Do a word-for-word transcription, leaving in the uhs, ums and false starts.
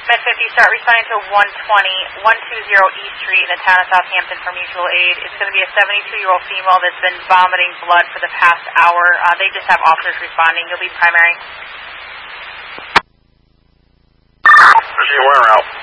Med fifty, start responding to one twenty, one twenty East Street in the town of Southampton for mutual aid. It's going to be a seventy-two-year-old female that's been vomiting blood for the past hour. Uh, they just have officers responding. You'll be primary. Machine, where out?